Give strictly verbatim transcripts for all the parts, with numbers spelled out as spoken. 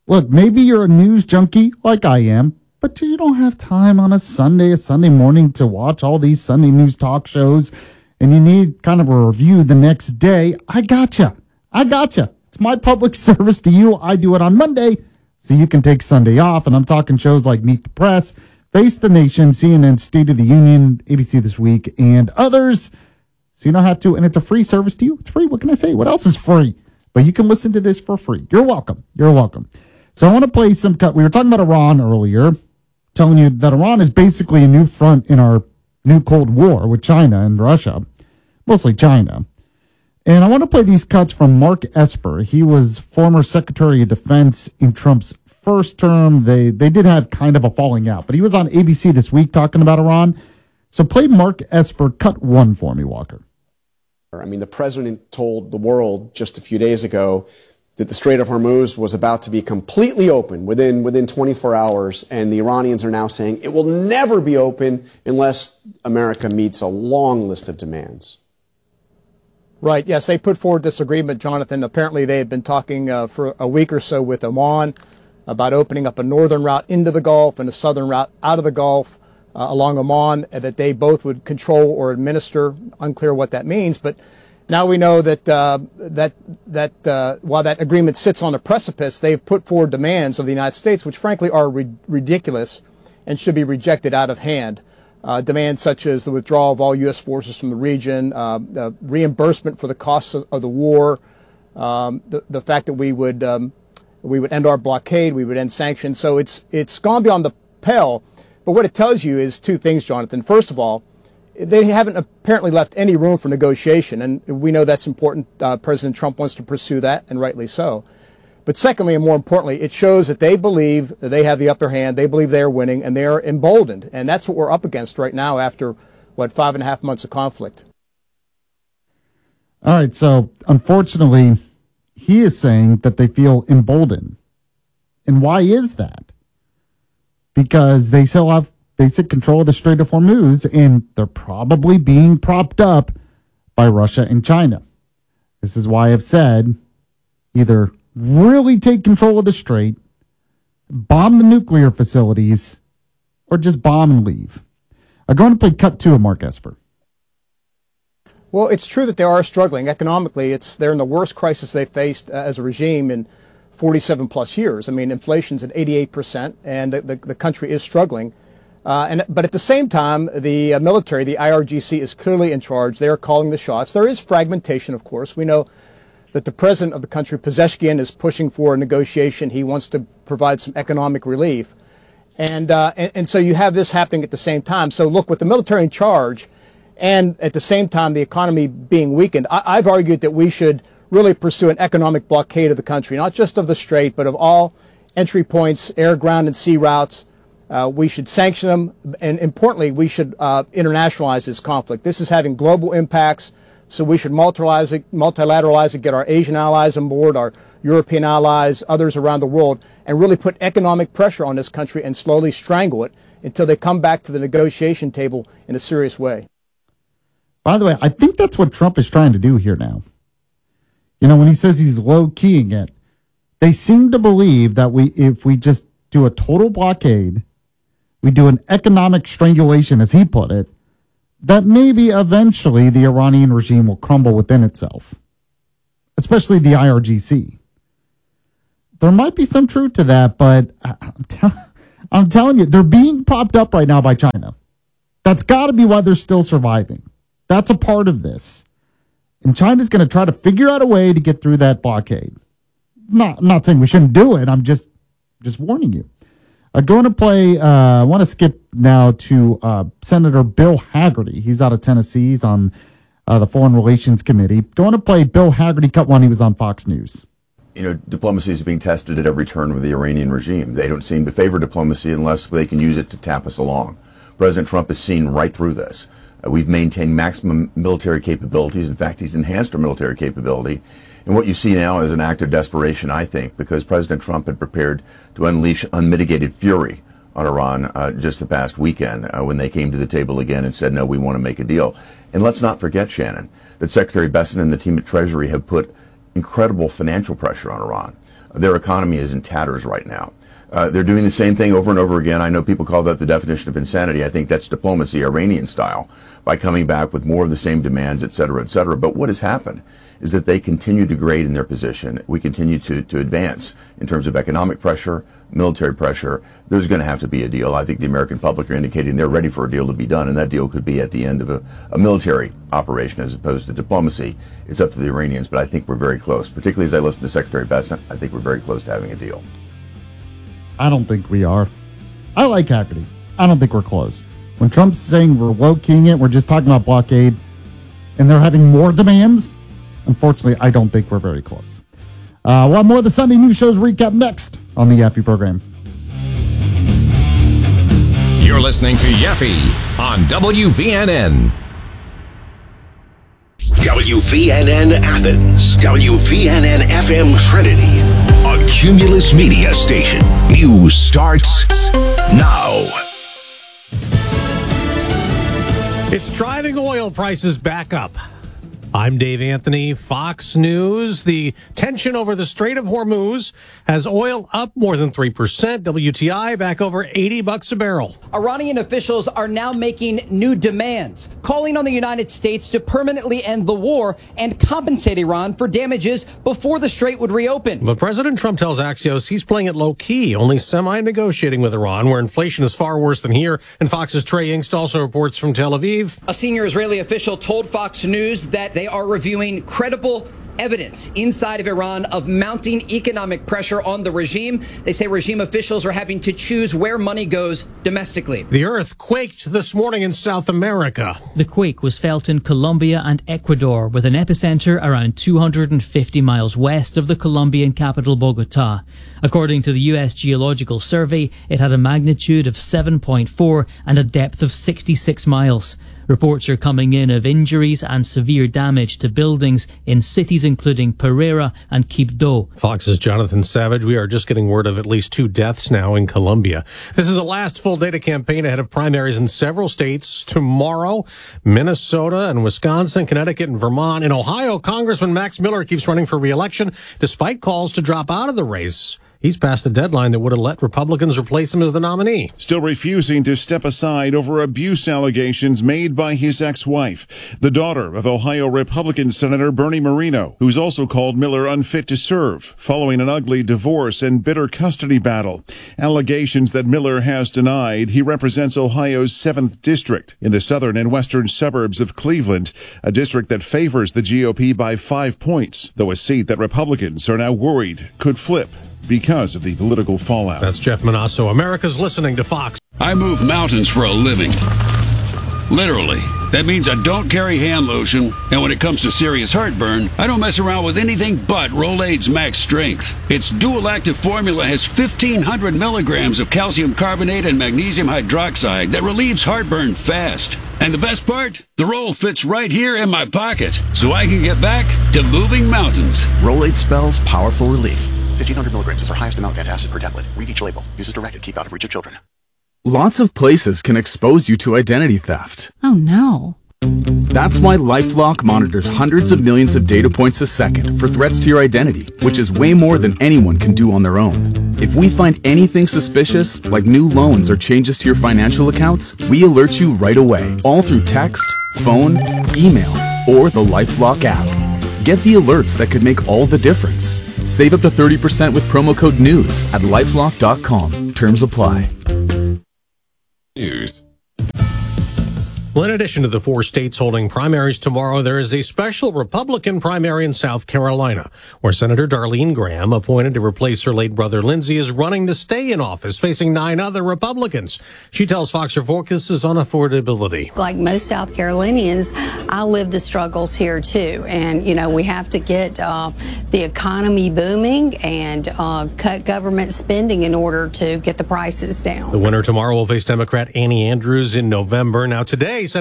Look, maybe you're a news junkie like I am, but you don't have time on a Sunday, a Sunday morning to watch all these Sunday news talk shows, and you need kind of a review the next day. I gotcha. I gotcha. It's my public service to you. I do it on Monday, so you can take Sunday off, and I'm talking shows like Meet the Press, Face the Nation, C N N State of the Union, A B C This Week, and others. So you don't have to, and it's a free service to you. It's free. What can I say? What else is free? But you can listen to this for free. You're welcome. You're welcome. So I want to play some cut. We were talking about Iran earlier, telling you that Iran is basically a new front in our new Cold War with China and Russia, mostly China. And I want to play these cuts from Mark Esper. He was former Secretary of Defense in Trump's first term. They they did have kind of a falling out, but he was on A B C This Week talking about Iran. So play Mark Esper cut one for me, Walker. I mean, the president told the world just a few days ago that the Strait of Hormuz was about to be completely open within within twenty-four hours, and the Iranians are now saying it will never be open unless America meets a long list of demands. Right. Yes, they put forward this agreement, Jonathan. Apparently, they had been talking uh, for a week or so with Oman about opening up a northern route into the Gulf and a southern route out of the Gulf uh, along Oman, and that they both would control or administer. Unclear what that means, but now we know that uh, that that uh, while that agreement sits on a precipice, they've put forward demands of the United States, which frankly are ri- ridiculous and should be rejected out of hand. Uh, demands such as the withdrawal of all U S forces from the region, uh, uh, reimbursement for the costs of, of the war, um, the, the fact that we would um, we would end our blockade, we would end sanctions. So it's it's gone beyond the pale. But what it tells you is two things, Jonathan. First of all, they haven't apparently left any room for negotiation, and we know that's important. Uh, President Trump wants to pursue that, and rightly so. But secondly, and more importantly, it shows that they believe that they have the upper hand. They believe they are winning, and they are emboldened. And that's what we're up against right now after, what, five and a half months of conflict. All right, so unfortunately, he is saying that they feel emboldened. And why is that? Because they still have basic control of the Strait of Hormuz, and they're probably being propped up by Russia and China. This is why I've said either really take control of the strait, bomb the nuclear facilities, or just bomb and leave. I'm going to play cut two of Mark Esper. Well, it's true that they are struggling economically. It's they're in the worst crisis they've faced uh, as a regime in forty-seven plus years. I mean, inflation's at eighty-eight percent, and the, the, the country is struggling. Uh, and but at the same time, the uh, military, the I R G C, is clearly in charge. They are calling the shots. There is fragmentation, of course. We know that the president of the country, Pezeshkian, is pushing for a negotiation. He wants to provide some economic relief. And, uh, and, and so you have this happening at the same time. So look, with the military in charge and at the same time the economy being weakened, I, I've argued that we should really pursue an economic blockade of the country, not just of the strait, but of all entry points, air, ground, and sea routes. Uh, we should sanction them. And importantly, we should uh, internationalize this conflict. This is having global impacts. So we should multilateralize it, multilateralize it, get our Asian allies on board, our European allies, others around the world, and really put economic pressure on this country and slowly strangle it until they come back to the negotiation table in a serious way. By the way, I think that's what Trump is trying to do here now. You know, when he says he's low-keying it, they seem to believe that we, if we just do a total blockade, we do an economic strangulation, as he put it, that maybe eventually the Iranian regime will crumble within itself, especially the I R G C. There might be some truth to that, but I'm, tell- I'm telling you, they're being propped up right now by China. That's got to be why they're still surviving. That's a part of this. And China's going to try to figure out a way to get through that blockade. Not, I'm not saying we shouldn't do it. I'm just, just warning you. I'm going to play, uh, I want to skip now to uh, Senator Bill Hagerty. He's out of Tennessee. He's on uh, the Foreign Relations Committee. Going to play Bill Hagerty cut one. He was on Fox News. You know, diplomacy is being tested at every turn with the Iranian regime. They don't seem to favor diplomacy unless they can use it to tap us along. President Trump has seen right through this. Uh, we've maintained maximum military capabilities. In fact, he's enhanced our military capability. And what you see now is an act of desperation, I think, because President Trump had prepared to unleash unmitigated fury on Iran uh, just the past weekend uh, when they came to the table again and said, no, we want to make a deal. And let's not forget, Shannon, that Secretary Bessent and the team at Treasury have put incredible financial pressure on Iran. Their economy is in tatters right now. Uh, they're doing the same thing over and over again. I know people call that the definition of insanity. I think that's diplomacy, Iranian style, by coming back with more of the same demands, et cetera, et cetera. But what has happened is that they continue to degrade in their position. We continue to, to advance in terms of economic pressure, military pressure. There's going to have to be a deal. I think the American public are indicating they're ready for a deal to be done, and that deal could be at the end of a, a military operation as opposed to diplomacy. It's up to the Iranians, but I think we're very close. Particularly as I listen to Secretary Bessent, I think we're very close to having a deal. I don't think we are. I like Haggerty. I don't think we're close. When Trump's saying we're low-keying it, we're just talking about blockade, and they're having more demands, unfortunately, I don't think we're very close. Uh, one more of the Sunday News Show's recap next on the Yaffe program. You're listening to Yaffe on W V N N. W V N N Athens, W V N N F M Trinity, a Cumulus Media station. News starts now. It's driving oil prices back up. I'm Dave Anthony, Fox News. The tension over the Strait of Hormuz has oil up more than three percent. W T I back over eighty bucks a barrel. Iranian officials are now making new demands, calling on the United States to permanently end the war and compensate Iran for damages before the Strait would reopen. But President Trump tells Axios he's playing it low-key, only semi-negotiating with Iran, where inflation is far worse than here. And Fox's Trey Ingst also reports from Tel Aviv. A senior Israeli official told Fox News that they are reviewing credible evidence inside of Iran of mounting economic pressure on the regime. They say regime officials are having to choose where money goes domestically. The earth quaked this morning in South America. The quake was felt in Colombia and Ecuador, with an epicenter around two hundred fifty miles west of the Colombian capital, Bogota. According to the U S Geological Survey, it had a magnitude of seven point four and a depth of sixty-six miles. Reports are coming in of injuries and severe damage to buildings in cities including Pereira and Quibdó. Fox's Jonathan Savage. We are just getting word of at least two deaths now in Colombia. This is a last full day to campaign ahead of primaries in several states tomorrow. Minnesota and Wisconsin, Connecticut and Vermont. In Ohio, Congressman Max Miller keeps running for re-election despite calls to drop out of the race. He's passed a deadline that would have let Republicans replace him as the nominee. Still refusing to step aside over abuse allegations made by his ex-wife, the daughter of Ohio Republican Senator Bernie Moreno, who's also called Miller unfit to serve following an ugly divorce and bitter custody battle. Allegations that Miller has denied. He represents Ohio's seventh district in the southern and western suburbs of Cleveland, a district that favors the G O P by five points, though a seat that Republicans are now worried could flip because of the political fallout. That's Jeff Manasso. America's listening to Fox. I move mountains for a living. Literally. That means I don't carry hand lotion, and when it comes to serious heartburn, I don't mess around with anything but Rolaids Max Strength. Its dual active formula has fifteen hundred milligrams of calcium carbonate and magnesium hydroxide that relieves heartburn fast. And the best part? The roll fits right here in my pocket, so I can get back to moving mountains. Rolaids spells powerful relief. fifteen hundred milligrams is our highest amount of antacid per tablet. Read each label. Use as directed. Keep out of reach of children. Lots of places can expose you to identity theft. Oh no. That's why LifeLock monitors hundreds of millions of data points a second for threats to your identity, which is way more than anyone can do on their own. If we find anything suspicious, like new loans or changes to your financial accounts, we alert you right away, all through text, phone, email, or the LifeLock app. Get the alerts that could make all the difference. Save up to thirty percent with promo code NEWS at lifelock dot com. Terms apply. News. Well, in addition to the four states holding primaries tomorrow, there is a special Republican primary in South Carolina, where Senator Darlene Graham, appointed to replace her late brother Lindsey, is running to stay in office, facing nine other Republicans. She tells Fox her focus is on affordability. Like most South Carolinians, I live the struggles here too. And, you know, we have to get uh, the economy booming and uh, cut government spending in order to get the prices down. The winner tomorrow will face Democrat Annie Andrews in November. Now today, Senator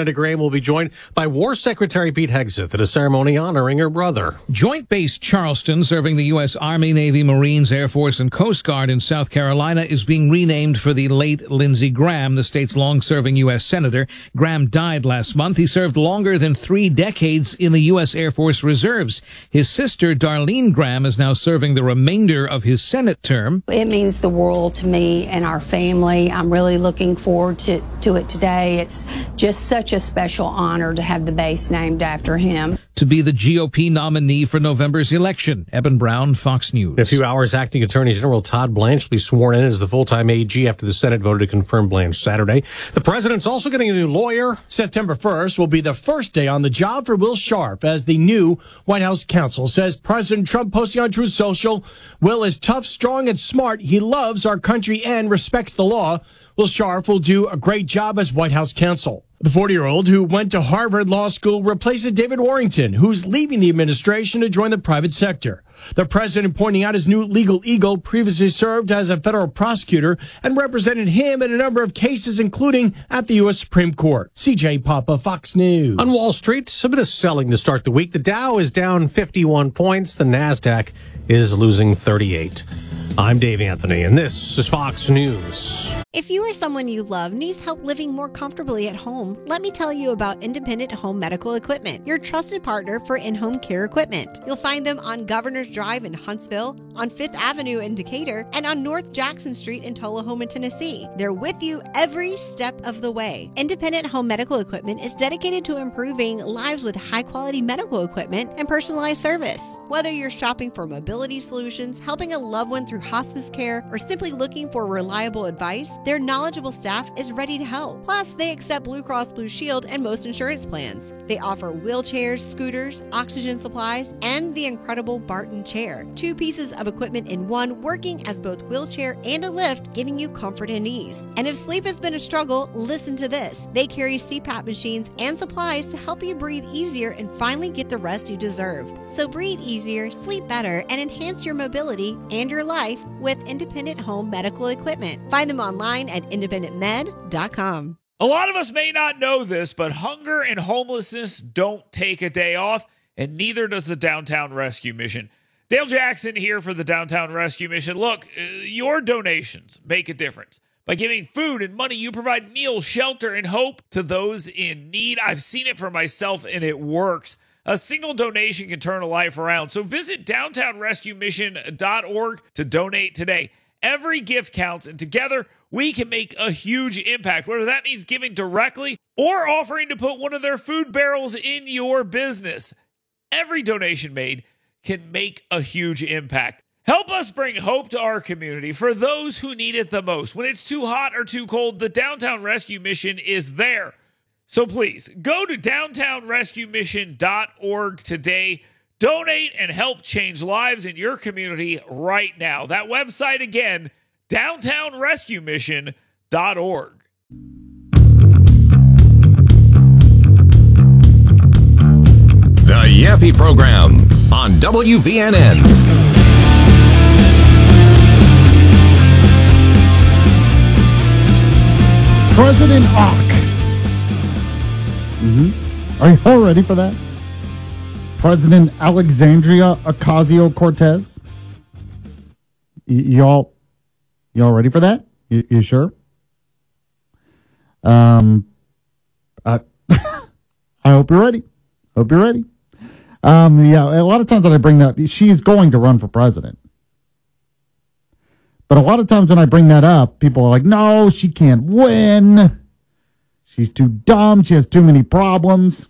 Canada Graham will be joined by War Secretary Pete Hegseth at a ceremony honoring her brother. Joint Base Charleston, serving the U S. Army, Navy, Marines, Air Force, and Coast Guard in South Carolina, is being renamed for the late Lindsey Graham, the state's long-serving U S. Senator. Graham died last month. He served longer than three decades in the U S. Air Force Reserves. His sister, Darlene Graham, is now serving the remainder of his Senate term. It means the world to me and our family. I'm really looking forward to, to it today. It's just such a special honor to have the base named after him. To be the G O P nominee for November's election. Eben Brown, Fox News. In a few hours, Acting Attorney General Todd Blanche will be sworn in as the full-time A G after the Senate voted to confirm Blanche Saturday. The president's also getting a new lawyer. September first will be the first day on the job for Will Sharp as the new White House counsel, says President Trump posting on Truth Social. Will is tough, strong, and smart. He loves our country and respects the law. Will Sharp will do a great job as White House counsel. The forty-year-old who went to Harvard Law School replaces David Warrington, who's leaving the administration to join the private sector. The president pointing out his new legal eagle previously served as a federal prosecutor and represented him in a number of cases, including at the U S. Supreme Court. C J Papa, Fox News. On Wall Street, a bit of selling to start the week. The Dow is down fifty-one points. The NASDAQ is losing thirty-eight. I'm Dave Anthony, and this is Fox News. If you or someone you love needs help living more comfortably at home, let me tell you about Independent Home Medical Equipment, your trusted partner for in-home care equipment. You'll find them on Governor's Drive in Huntsville, on Fifth Avenue in Decatur, and on North Jackson Street in Tullahoma, Tennessee. They're with you every step of the way. Independent Home Medical Equipment is dedicated to improving lives with high-quality medical equipment and personalized service. Whether you're shopping for mobility solutions, helping a loved one through hospice care, or simply looking for reliable advice, their knowledgeable staff is ready to help. Plus, they accept Blue Cross Blue Shield and most insurance plans. They offer wheelchairs, scooters, oxygen supplies, and the incredible Barton chair. Two pieces of equipment in one, working as both wheelchair and a lift, giving you comfort and ease. And if sleep has been a struggle, listen to this. They carry C PAP machines and supplies to help you breathe easier and finally get the rest you deserve. So breathe easier, sleep better, and enhance your mobility and your life with Independent Home Medical Equipment. Find them online at independent med dot com. A lot of us may not know this, but hunger and homelessness don't take a day off, and neither does the Downtown Rescue Mission. Dale Jackson here for the Downtown Rescue Mission. Look, your donations make a difference. By giving food and money, you provide meals, shelter, and hope to those in need. I've seen it for myself, and it works. A single donation can turn a life around. So visit downtown rescue mission dot org to donate today. Every gift counts, and together we can make a huge impact, whether that means giving directly or offering to put one of their food barrels in your business. Every donation made can make a huge impact. Help us bring hope to our community for those who need it the most. When it's too hot or too cold, the Downtown Rescue Mission is there. So please, go to downtown rescue mission dot org today. Donate and help change lives in your community right now. That website again, downtown rescue mission dot org. The Yappy Program on W V N N. President Ock. Mm-hmm. Are you all ready for that? President Alexandria Ocasio-Cortez. Y- y'all, y'all ready for that? Y- you sure? Um, I, I hope you're ready. Hope you're ready. Um, yeah, a lot of times when I bring that, she is going to run for president. But a lot of times when I bring that up, people are like, no, she can't win. She's too dumb. She has too many problems.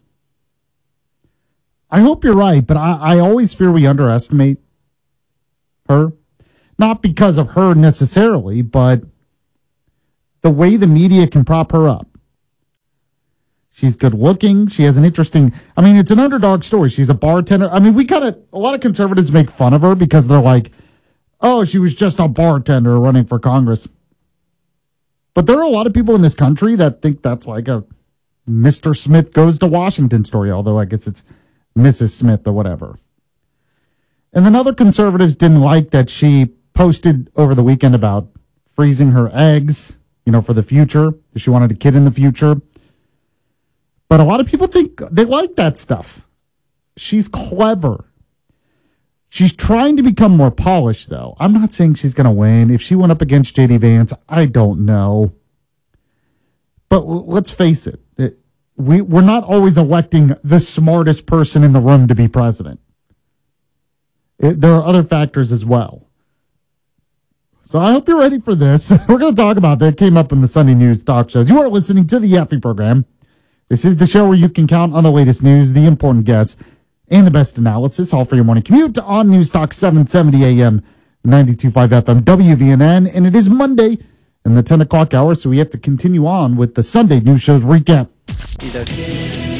I hope you're right, but I, I always fear we underestimate her. Not because of her necessarily, but the way the media can prop her up. She's good looking. She has an interesting, I mean, it's an underdog story. She's a bartender. I mean, we kind of, a lot of conservatives make fun of her because they're like, oh, she was just a bartender running for Congress. But there are a lot of people in this country that think that's like a Mister Smith goes to Washington story, although I guess it's Missus Smith or whatever. And then other conservatives didn't like that she posted over the weekend about freezing her eggs, you know, for the future. She wanted a kid in the future. But a lot of people think they like that stuff. She's clever. She's trying to become more polished, though. I'm not saying she's going to win. If she went up against J D Vance, I don't know. But let's face it, it we, we're not always electing the smartest person in the room to be president. It, there are other factors as well. So I hope you're ready for this. We're going to talk about that. It came up in the Sunday News talk shows. You are listening to the Effie program. This is the show where you can count on the latest news, the important guests, and the best analysis, all for your morning commute on News Talk seven seventy A M, ninety-two point five F M, W V N N. And it is Monday in the ten o'clock hour, so we have to continue on with the Sunday News Show's recap.